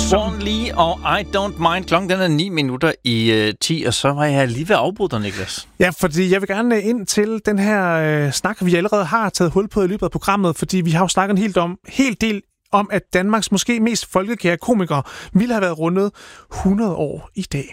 Swan Lee og I Don't Mind. Klokken den er 9 minutter i 10, og så var jeg lige ved at afbryde dig, Niklas. Ja, fordi jeg vil gerne ind til den her snak, vi allerede har taget hul på i løbet af programmet, fordi vi har jo snakket en helt del om, at Danmarks måske mest folkekære komikere ville have været rundet 100 år i dag.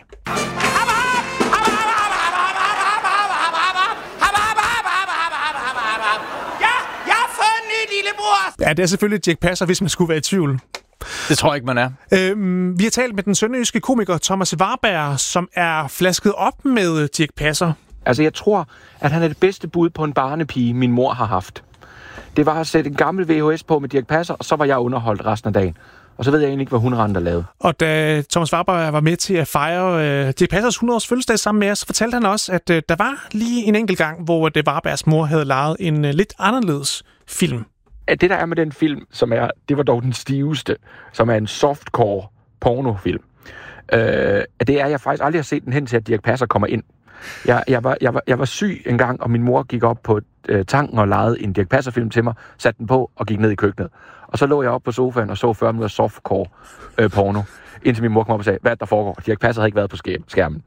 Ja, det er selvfølgelig Dirch Passer, hvis man skulle være i tvivl. Det tror jeg ikke, man er. Vi har talt med den sønderjyske komiker Thomas Warberg, som er flasket op med Dirch Passer. Altså, jeg tror, at han er det bedste bud på en barnepige, min mor har haft. Det var at sætte en gammel VHS på med Dirch Passer, og så var jeg underholdt resten af dagen. Og så ved jeg egentlig ikke, hvad hun rendte og lavede. Og da Thomas Warberg var med til at fejre Dirch Passers 100-års fødselsdag sammen med os, så fortalte han også, at der var lige en enkelt gang, hvor Warbergs mor havde lejet en lidt anderledes film. Det, der er med den film, det var dog den stiveste, som er en softcore pornofilm. Det er, jeg faktisk aldrig har set den hen til, at Dirch Passer kommer ind. Jeg var syg en gang, og min mor gik op på tanken og lejede en Dirch Passer-film til mig, satte den på og gik ned i køkkenet. Og så lå jeg op på sofaen og så 40 minutter softcore porno, indtil min mor kom op og sagde, hvad der foregår? Dirch Passer havde ikke været på skærmen.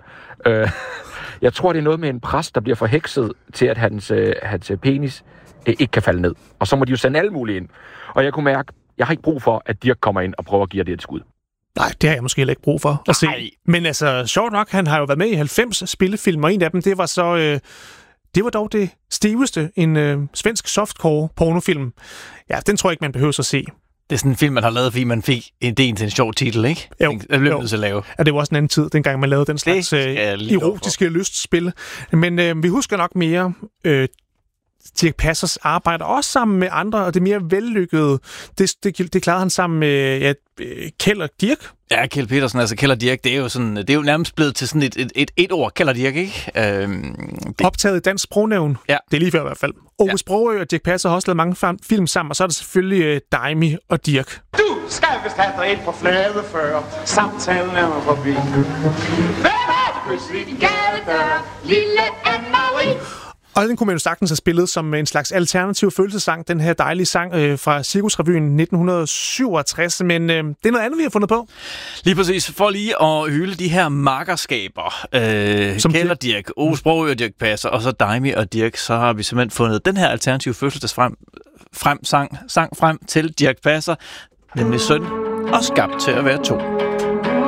Jeg tror, det er noget med en præst, der bliver forhekset til, at hans penis ikke kan falde ned. Og så må de jo sende alle mulige ind. Og jeg kunne mærke, jeg har ikke brug for, at Dirch kommer ind og prøver at give det et skud. Nej, det har jeg måske heller ikke brug for at se. Men altså, sjovt nok, han har jo været med i 90 spillefilm, og en af dem, det var så... det var dog det stiveste, en svensk softcore pornofilm. Ja, den tror jeg ikke, man behøver at se. Det er sådan en film, man har lavet, fordi man fik idéen til en sjov titel, ikke? Jo. Det blev nødt til at lave. Ja, det var også en anden tid, dengang man lavede den slags erotiske lystspil. Men vi husker nok mere... Dirch Passers arbejder også sammen med andre, og det mere vellykkede, det klarede han sammen med Kjeld og Dirch. Ja, Kjeld Petersen, altså Kjeld og Dirch, det er jo nærmest blevet til sådan et ord, Kjeld og Dirch, ikke? Optaget i dansk sprognævn, ja. Det er lige før i hvert fald. Ove Sprogøe og Dirch Passer har også lavet mange film sammen, og så er der selvfølgelig Daimi og Dirch. Du skal vist have dig ind på flade før, samtalen er mig forbi. Hvem er pludselig i gadedør, lille Anne-Marie? Og den kunne man jo sagtens have spillet som en slags alternativ følelsessang, den her dejlige sang fra Cirkusrevyen 1967, men det er noget andet, vi har fundet på. Lige præcis, for lige at hylde de her makkerskaber, Kjeld og Dirch, Ove Sprogøe og Dirch Passer, og så Daimi og Dirch, så har vi simpelthen fundet den her alternative følelsessang frem til Dirch Passer, nemlig søn og skabt til at være to.